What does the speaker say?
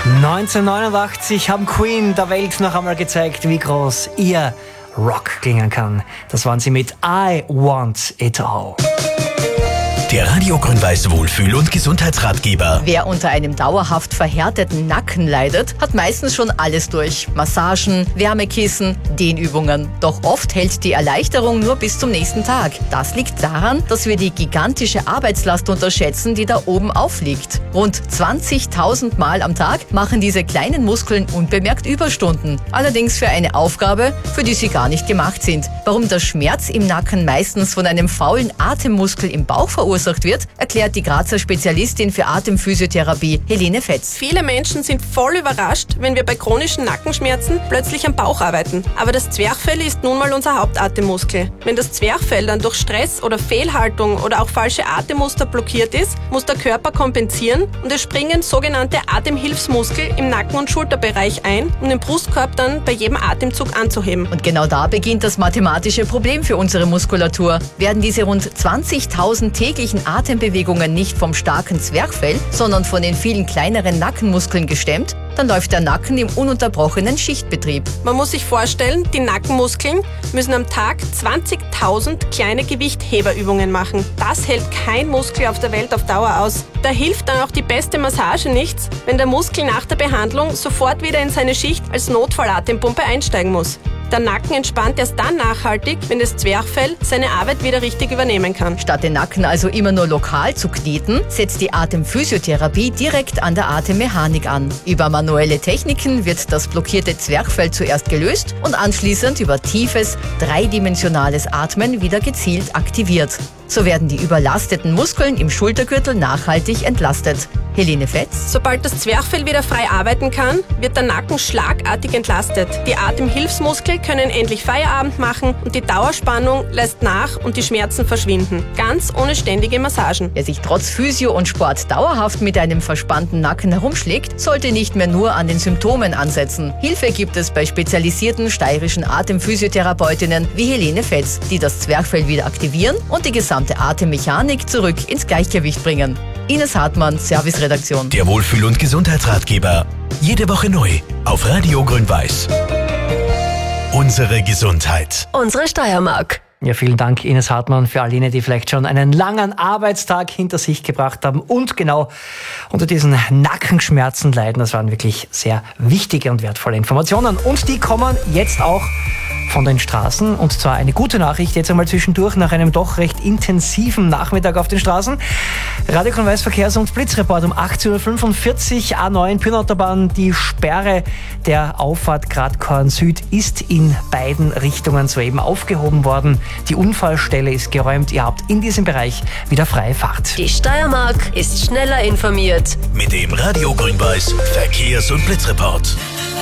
1989 haben Queen der Welt noch einmal gezeigt, wie groß ihr Rock klingen kann. Das waren sie mit I Want It All. Der Radio Grün-Weiß Wohlfühl- und Gesundheitsratgeber. Wer unter einem dauerhaft verhärteten Nacken leidet, hat meistens schon alles durch. Massagen, Wärmekissen, Dehnübungen. Doch oft hält die Erleichterung nur bis zum nächsten Tag. Das liegt daran, dass wir die gigantische Arbeitslast unterschätzen, die da oben aufliegt. Rund 20.000 Mal am Tag machen diese kleinen Muskeln unbemerkt Überstunden. Allerdings für eine Aufgabe, für die sie gar nicht gemacht sind. Warum der Schmerz im Nacken meistens von einem faulen Atemmuskel im Bauch verursacht wird, erklärt die Grazer Spezialistin für Atemphysiotherapie Helene Fetz. Viele Menschen sind voll überrascht, wenn wir bei chronischen Nackenschmerzen plötzlich am Bauch arbeiten. Aber das Zwerchfell ist nun mal unser Hauptatemmuskel. Wenn das Zwerchfell dann durch Stress oder Fehlhaltung oder auch falsche Atemmuster blockiert ist, muss der Körper kompensieren und es springen sogenannte Atemhilfsmuskel im Nacken- und Schulterbereich ein, um den Brustkorb dann bei jedem Atemzug anzuheben. Und genau da beginnt das mathematische Problem für unsere Muskulatur. Werden diese rund 20.000 täglichen Atembewegungen nicht vom starken Zwerchfell, sondern von den vielen kleineren Nackenmuskeln gestemmt, dann läuft der Nacken im ununterbrochenen Schichtbetrieb. Man muss sich vorstellen, die Nackenmuskeln müssen am Tag 20.000 kleine Gewichtheberübungen machen. Das hält kein Muskel auf der Welt auf Dauer aus. Da hilft dann auch die beste Massage nichts, wenn der Muskel nach der Behandlung sofort wieder in seine Schicht als Notfallatempumpe einsteigen muss. Der Nacken entspannt erst dann nachhaltig, wenn das Zwerchfell seine Arbeit wieder richtig übernehmen kann. Statt den Nacken also immer nur lokal zu kneten, setzt die Atemphysiotherapie direkt an der Atemmechanik an. Über manuelle Techniken wird das blockierte Zwerchfell zuerst gelöst und anschließend über tiefes, dreidimensionales Atmen wieder gezielt aktiviert. So werden die überlasteten Muskeln im Schultergürtel nachhaltig entlastet. Helene Fetz. Sobald das Zwerchfell wieder frei arbeiten kann, wird der Nacken schlagartig entlastet. Die Atemhilfsmuskeln können endlich Feierabend machen und die Dauerspannung lässt nach und die Schmerzen verschwinden. Ganz ohne ständige Massagen. Wer sich trotz Physio und Sport dauerhaft mit einem verspannten Nacken herumschlägt, sollte nicht mehr nur an den Symptomen ansetzen. Hilfe gibt es bei spezialisierten steirischen Atemphysiotherapeutinnen wie Helene Fetz, die das Zwerchfell wieder aktivieren und die gesamte Atemmechanik zurück ins Gleichgewicht bringen. Ines Hartmann, Serviceredaktion. Der Wohlfühl- und Gesundheitsratgeber. Jede Woche neu auf Radio Grün-Weiß. Unsere Gesundheit. Unsere Steiermark. Ja, vielen Dank, Ines Hartmann, für all jene, die vielleicht schon einen langen Arbeitstag hinter sich gebracht haben und genau unter diesen Nackenschmerzen leiden. Das waren wirklich sehr wichtige und wertvolle Informationen. Und die kommen jetzt auch von den Straßen. Und zwar eine gute Nachricht jetzt einmal zwischendurch nach einem doch recht intensiven Nachmittag auf den Straßen. Radio Grün-Weiß Verkehrs- und Blitzreport um 18.45 Uhr, A9 Pyrnautobahn. Die Sperre der Auffahrt Gradkorn Süd ist in beiden Richtungen soeben aufgehoben worden. Die Unfallstelle ist geräumt. Ihr habt in diesem Bereich wieder freie Fahrt. Die Steiermark ist schneller informiert. Mit dem Radio Grün-Weiß Verkehrs- und Blitzreport.